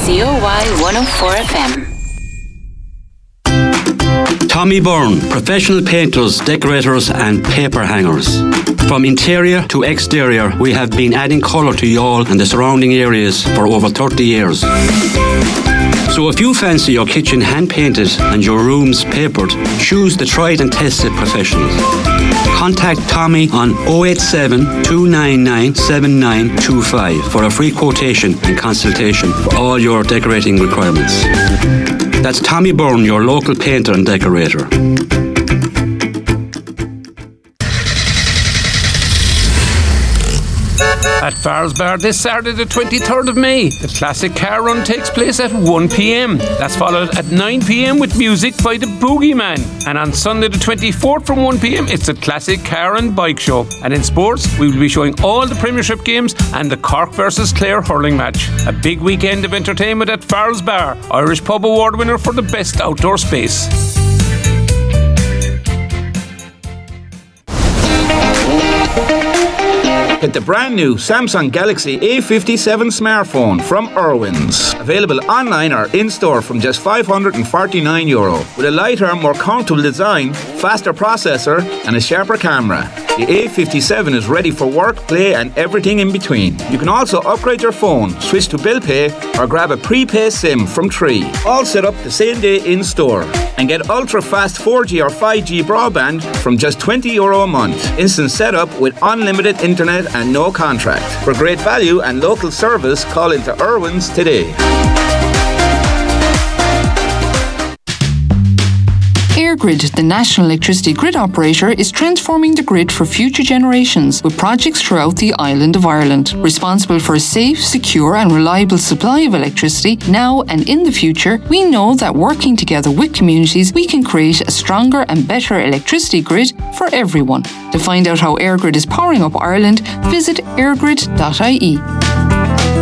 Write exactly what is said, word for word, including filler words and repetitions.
C O Y one oh four F M. Tommy Byrne, professional painters, decorators and paper hangers. From interior to exterior, we have been adding colour to Youghal and the surrounding areas for over thirty years. So if you fancy your kitchen hand-painted and your rooms papered, choose the tried and tested professionals. Contact Tommy on oh eight seven, two nine nine, seven nine two five for a free quotation and consultation for all your decorating requirements. That's Tommy Byrne, your local painter and decorator. At Farr's Bar this Saturday the twenty-third of May, the classic car run takes place at one p.m. That's followed at nine p.m. with music by the Boogeyman. And on Sunday the twenty-fourth from one p.m. it's the classic car and bike show. And in sports, we will be showing all the Premiership games and the Cork versus Clare hurling match. A big weekend of entertainment at Farr's Bar, Irish Pub Award winner for the best outdoor space. Get the brand new Samsung Galaxy A fifty-seven smartphone from Irwin's. Available online or in-store from just five hundred forty-nine euro. With a lighter, more comfortable design, faster processor and a sharper camera. The A fifty-seven is ready for work, play and everything in between. You can also upgrade your phone, switch to bill pay or grab a prepaid SIM from Tree. All set up the same day in-store. And get ultra-fast four G or five G broadband from just twenty euro a month. Instant setup with unlimited internet and no contract. For great value and local service, call into Irwin's today. EirGrid, the national electricity grid operator, is transforming the grid for future generations with projects throughout the island of Ireland. Responsible for a safe, secure and reliable supply of electricity now and in the future, we know that working together with communities, we can create a stronger and better electricity grid for everyone. To find out how EirGrid is powering up Ireland, visit airgrid dot I E.